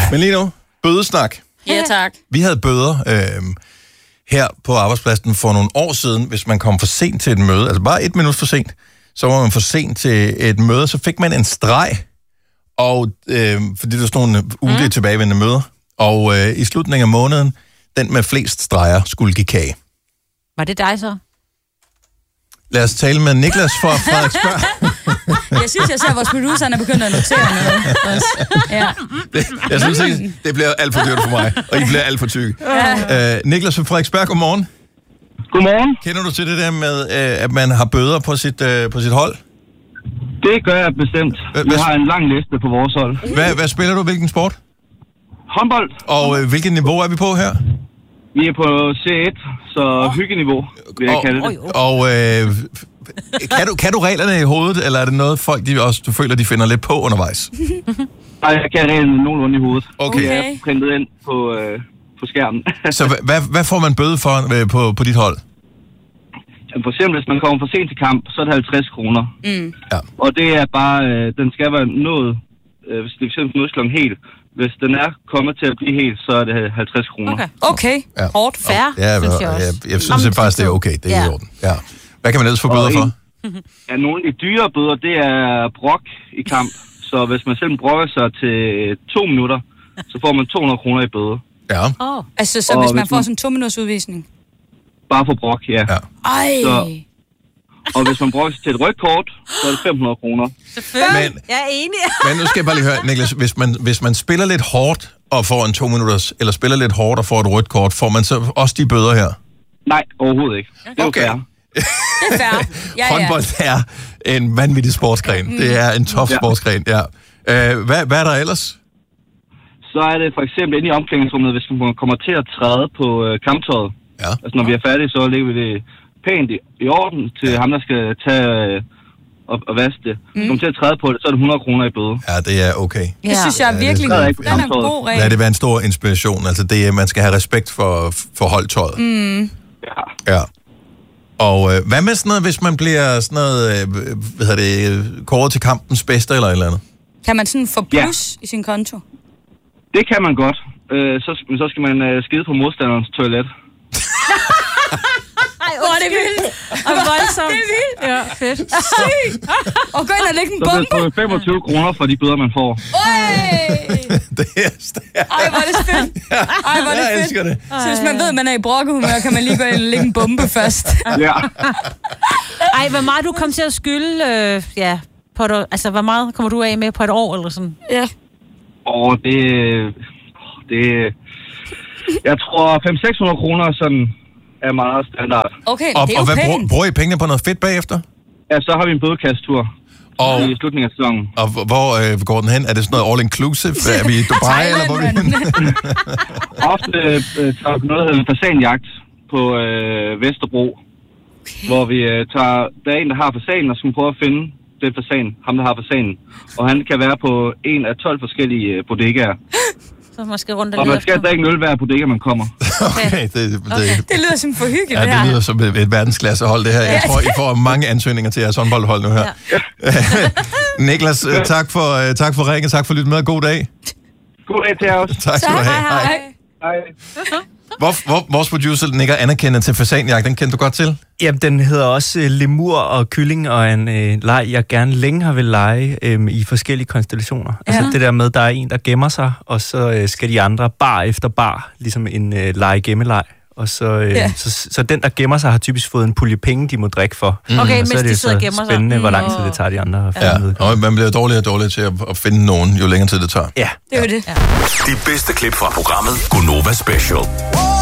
Men lige nu, bødesnak. Ja, tak. Vi havde bøder her på arbejdspladsen for nogle år siden, hvis man kom for sent til et møde. Altså bare 1 minut for sent. Så var man for sent til et møde, så fik man en streg. Og fordi der stod nogle ugenlige tilbagevendende møder. Og i slutningen af måneden, den med flest streger skulle give kage. Var det dig så? Lad os tale med Niklas fra Frederiksberg. Jeg synes, jeg ser, at vores producer er begyndt at notere noget. Ja. Jeg synes ikke, det bliver alt for dyrt for mig, og I bliver alt for tykke. Ja. Niklas fra Frederiksberg, godmorgen. Godmorgen. Kender du til det der med, at man har bøder på sit hold? Det gør jeg bestemt. Vi har en lang liste på vores hold. Hvad spiller du? Hvilken sport? Håndbold. Og hvilket niveau er vi på her? Vi er på C1, så hyggeniveau, vil jeg kalde det. Og kan du reglerne i hovedet, eller er det noget, folk du føler, de finder lidt på undervejs? Nej, jeg kan reglerne nogenlunde i hovedet. Okay. Jeg er printet ind på skærmen. Så hvad får man bøde for på dit hold? For eksempel, hvis man kommer for sent til kamp, så er det 50 kroner. Ja. Og det er bare, den skal være nået, hvis det er eksempel nødslåen helt. Hvis den er kommet til at blive helt, så er det 50 kroner. Okay. Ja. Hårdt. Fair, synes jeg også. Jeg synes faktisk, det er okay. Det er i orden. Ja. Hvad kan man ellers få bøder for? Ja, nogle af de dyre bøder, det er brok i kamp. Så hvis man selv brokker sig til 2 minutter, så får man 200 kroner i bøde. Ja. Altså, så hvis man får sådan en 2-minutters udvisning? Bare for brok, ja. Ej! Så, og hvis man brokker sig til et rødt kort, så er det 500 kroner. Selvfølgelig. Jeg er enig. Men nu skal jeg bare lige høre, Niklas, hvis man spiller lidt hårdt og får en 2 minutters, eller spiller lidt hårdt og får et rødt kort, får man så også de bøder her? Nej, overhovedet ikke. Det er okay. Fair. Det er fair. Ja. Håndbold er en vanvittig sportsgren. Det er en tough sportsgren, ja. Hvad er der ellers? Så er det for eksempel inde i omklædningsrummet, hvis man kommer til at træde på kamptøjet. Ja. Altså når vi er færdige, så lægger vi det pænt i orden til ham, der skal tage og vaske det. Hvis man kommer til at træde på det, så er det 100 kroner i bøde. Ja, det er okay. Det synes jeg er virkelig god. Den er god regel. Lad det være en stor inspiration. Altså man skal have respekt for holdtøjet. Ja. Og hvad med sådan noget, hvis man bliver sådan noget, kåret til kampens bedste eller et eller andet? Kan man sådan få plus i sin konto? Det kan man godt. Så skal man skide på modstanderens toilet. Det er vildt. Og voldsomt. Det er vildt. Ja, fedt. Sygt. Og gå ind og lægge en bombe. Så får 25 kroner for de bøder, man får. Det er stærkt. Ej, hvor er det fedt. Ej, hvor er det fedt. Jeg elsker det. Så hvis man ved, at man er i brokkehumør, kan man lige gå ind og lægge en bombe først. Ja. Ej, hvor meget du kom til at skylde, altså hvor meget kommer du af med på et år eller sådan? Ja. Og det jeg tror 500-600 kroner sådan er meget standard. Okay, og det er jo hvad pænt. bruger I pengene på noget fedt bagefter? Ja, så har vi en bødekasttur i slutningen af sæsonen. Og hvor går den hen? Er det sådan noget all-inclusive? Er vi i Dubai, eller hvor er vi hen? Ofte tager vi noget, der hedder en fasanjagt på Vesterbro, hvor vi tager, der er en, der har fasanen, og skal prøve at finde den fasan, ham der har fasanen. Og han kan være på en af 12 forskellige bodegaer. Så man skal rundt og man skal drikke en øl hver bodega, man kommer. Okay. Det lyder som for hyggeligt. Ja, det lyder som et verdensklassehold, det her. Jeg tror, I får mange ansøgninger til jeres håndboldhold nu her. Ja. Niklas, tak for ringen, tak for lyttet med. God dag. God dag til jer også. Tak skal du have. Hej. Vores producer nikker anerkendende til fasanjagt. Den kender du godt til? Jamen, den hedder også lemur og kylling, og en leg, jeg gerne længe har vil lege i forskellige konstellationer. Ja. Altså det der med, der er en, der gemmer sig, og så skal de andre bar efter bar, ligesom en lege-gemmeleg. Og så den, der gemmer sig, har typisk fået en pulje penge, de må drikke for. Okay, og så er det så spændende, hvor lang tid det tager de andre at finde ud. Og man bliver dårligere og dårligere til at finde nogen, jo længere tid det tager. Ja. Det er jo det. De bedste klip fra programmet Gonova Special.